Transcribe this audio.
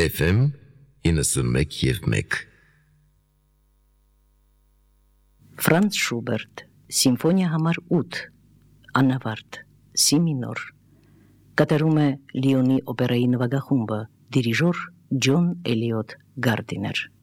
FM 91.1 Ֆրանց Շուբերտ, Սիմֆոնիա համար 8, անավարտ, սի մինոր, կատարում է Լիոնի օպերայի նվագախումբը, դիրիժոր Ջոն Էլիոտ Գարդիներ։